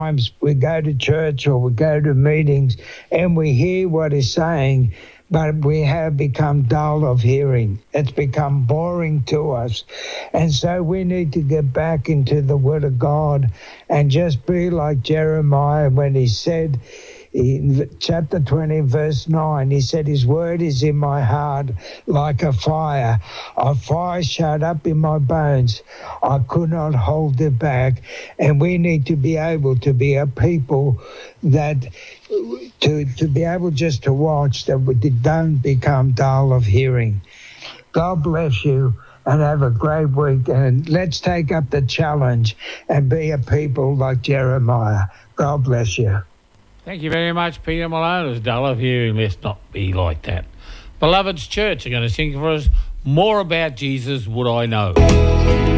Sometimes we go to church or we go to meetings and we hear what he's saying, but we have become dull of hearing. It's become boring to us. And so we need to get back into the Word of God and just be like Jeremiah when he said, in chapter 20, verse 9, he said, his word is in my heart like a fire. A fire shut up in my bones. I could not hold it back. And we need to be able to be a people that, to be able just to watch, that we don't become dull of hearing. God bless you and have a great week. And let's take up the challenge and be a people like Jeremiah. God bless you. Thank you very much, Peter Malone. It's dull of hearing. Let's not be like that. Beloved's Church are going to sing for us More About Jesus Would I Know.